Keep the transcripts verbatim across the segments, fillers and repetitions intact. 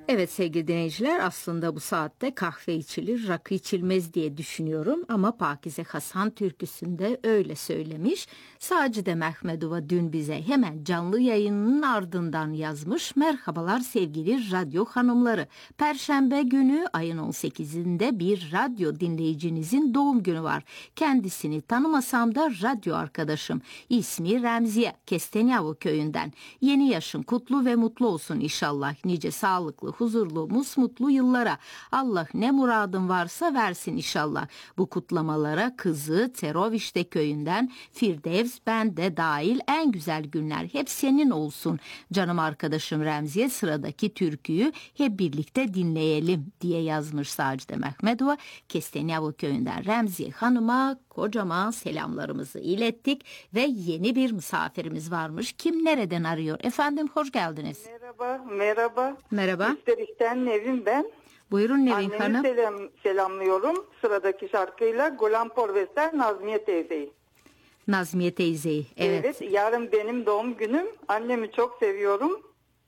Evet sevgili dinleyiciler, aslında bu saatte kahve içilir, rakı içilmez diye düşünüyorum ama Pakize Hasan türküsünde öyle söylemiş. Sacide Mehmedova dün bize hemen canlı yayının ardından yazmış. Merhabalar sevgili radyo hanımları. Perşembe günü ayın on sekizinde bir radyo dinleyicinizin doğum günü var. Kendisini tanımasam da radyo arkadaşım. İsmi Remziye, Kestenyavu köyünden. Yeni yaşın kutlu ve mutlu olsun inşallah. Nice sağlıklı, huzurlu, musmutlu yıllara. Allah ne muradın varsa versin inşallah. Bu kutlamalara kızı Terovişte köyünden Firdevs, ben de dahil en güzel günler hep senin olsun. Canım arkadaşım Remziye, sıradaki türküyü hep birlikte dinleyelim diye yazmış Sacide Mehmedova. Kestenyavu köyünden Remziye Hanım'a kocaman selamlarımızı ilettik ve yeni bir misafirimiz varmış. Kim nereden arıyor? Efendim hoş geldiniz. Merhaba, merhaba. Merhaba. İsterik'ten Nevin ben. Buyurun Nevin Annemi Hanım. selam, selamlıyorum. Sıradaki şarkıyla Golan Porvesler Nazmiye teyzeyi. Nazmiye teyzeyi. Evet. Evet, yarın benim doğum günüm. Annemi çok seviyorum.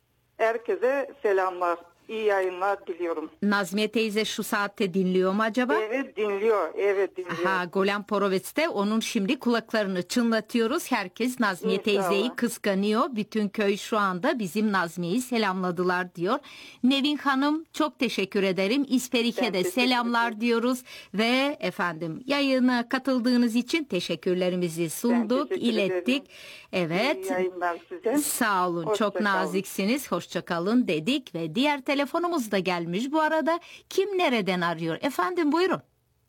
Herkese selamlar. İyi yayınlar diliyorum. Nazmiye teyze şu saatte dinliyor mu acaba? Evet dinliyor, evet dinliyor. Aha, Golan Porovets'te onun şimdi kulaklarını çınlatıyoruz. Herkes Nazmiye İnşallah. teyzeyi kıskanıyor. Bütün köy şu anda bizim Nazmiye'yi selamladılar diyor. Nevin Hanım çok teşekkür ederim. İsperik'e de selamlar ederim diyoruz. Ve efendim yayına katıldığınız için teşekkürlerimizi sunduk, teşekkür ilettik. ederim. Evet. İyi yayınlar size. Sağ olun. Hoşça çok kalın. naziksiniz. Hoşça kalın dedik ve diğer telefonumuz da gelmiş. Bu arada kim nereden arıyor? Efendim buyurun.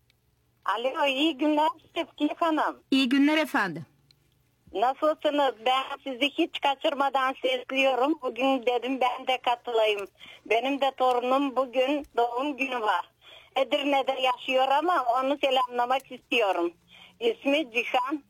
Alo, iyi günler Şefki Hanım. İyi günler efendim. Nasılsınız? Ben sizi hiç kaçırmadan sesliyorum. Bugün dedim ben de katılayım. Benim de torunum bugün doğum günü var. Edirne'de yaşıyor ama onu selamlamak istiyorum. İsmi Cihan.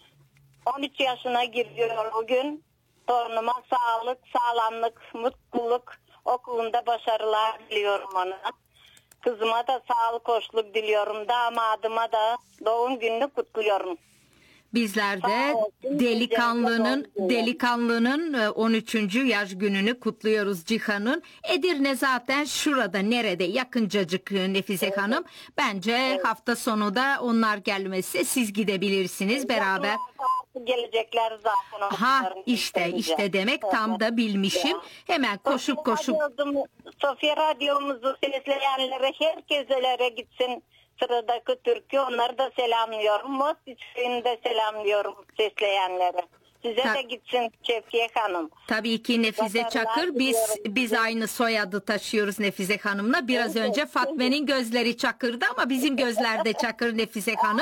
on üç yaşına giriyor bugün. Torunuma sağlık, sağlamlık, mutluluk, okulunda başarılar diliyorum ona. Kızıma da sağlık, hoşluk diliyorum. Damadıma da doğum gününü kutluyorum. Bizler de delikanlının delikanlının on üçüncü yaş gününü kutluyoruz Cihan'ın. Edirne zaten şurada, nerede, yakıncacık Nefize evet. Hanım. Bence evet. Hafta sonu da onlar gelmezse siz gidebilirsiniz beraber. Gelecekler zaten. Ha işte işte demek evet. Tam da bilmişim. Hemen koşup Sofya koşup. Radyomuzu, Sofya radyomuzu sesleyenlere, herkeselere gitsin. Sıradaki türkü, onları da selamlıyorum. Mostiç köyünü de selamlıyorum sesleyenlere. Size Ta- de gitsin Şevkiye Hanım. Tabii ki Nefize Başarılar Çakır. Biz diliyorum. biz aynı soyadı taşıyoruz Nefize Hanım'la. Biraz evet, önce Fatme'nin gözleri Çakır'dı ama bizim gözler de Çakır Nefize Hanım.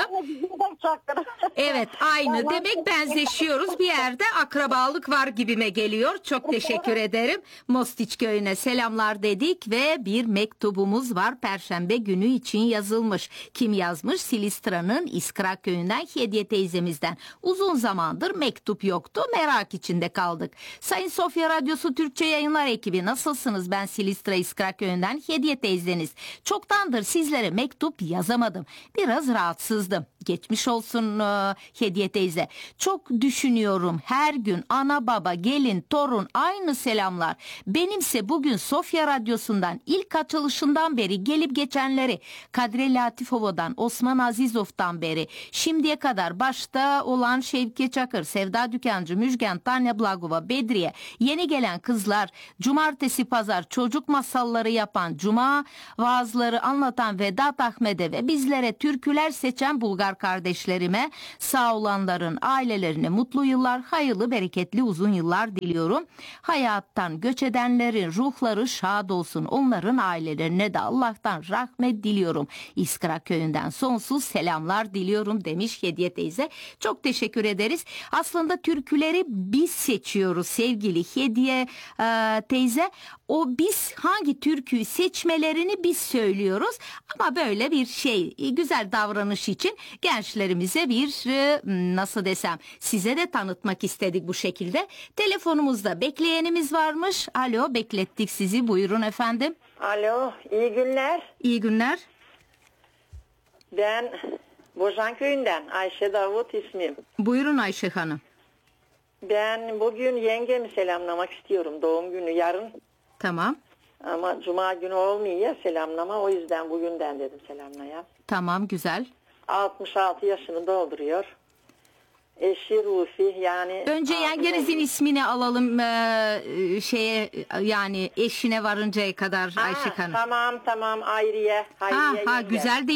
Evet aynı. Tamam. Demek benzeşiyoruz. Bir yerde akrabalık var gibime geliyor. Çok teşekkür ederim. Mostiç köyüne selamlar dedik ve bir mektubumuz var. Perşembe günü için yazılmış. Kim yazmış? Silistra'nın İskra köyünden Hediye teyzemizden. Uzun zamandır mektup yoktu. Merak içinde kaldık. Sayın Sofya Radyosu Türkçe Yayınlar ekibi nasılsınız? Ben Silistra İskra köyünden Hediye teyzeniz. Çoktandır sizlere mektup yazamadım. Biraz rahatsızdım. Geçmiş olsun e, Hediye teyze. Çok düşünüyorum her gün ana baba gelin torun aynı selamlar. Benimse bugün Sofya Radyosu'ndan ilk açılışından beri gelip geçenleri Kadri Latifova'dan Osman Azizov'dan beri şimdiye kadar başta olan Şevki Çakır, Sevda Dükancı, Müjgan, Tanya Blagova, Bedriye, yeni gelen kızlar, cumartesi pazar çocuk masalları yapan, cuma vaazları anlatan Vedat Ahmet'e ve bizlere türküler seçen Bulgar kardeşlerime, sağ olanların ailelerine mutlu yıllar, hayırlı bereketli uzun yıllar diliyorum. Hayattan göç edenlerin ruhları şad olsun. Onların ailelerine de Allah'tan rahmet diliyorum. İskra köyünden sonsuz selamlar diliyorum demiş Hediye teyze. Çok teşekkür ederiz. Aslında türküleri biz seçiyoruz sevgili Hediye e, teyze. O biz hangi türküyü seçmelerini biz söylüyoruz. Ama böyle bir şey, güzel davranış için gençlerimize bir nasıl desem size de tanıtmak istedik bu şekilde. Telefonumuzda bekleyenimiz varmış. Alo, beklettik sizi. Buyurun efendim. Alo, iyi günler. İyi günler. Ben Bojan köyünden Ayşe Davut ismim. Buyurun Ayşe Hanım. Ben bugün yengemi selamlamak istiyorum. Doğum günü yarın. Tamam. Ama cuma günü olmuyor ya selamlama. O yüzden bugünden dedim selamlaya. Tamam, güzel. altmış altı yaşını dolduruyor. Eşi Rufi yani. Önce yengenizin ismini alalım ee, şeye yani eşine varıncaya kadar Ha, Ayşe Hanım. Tamam tamam Hayriye. Ha Hayriye ha yenge. güzel de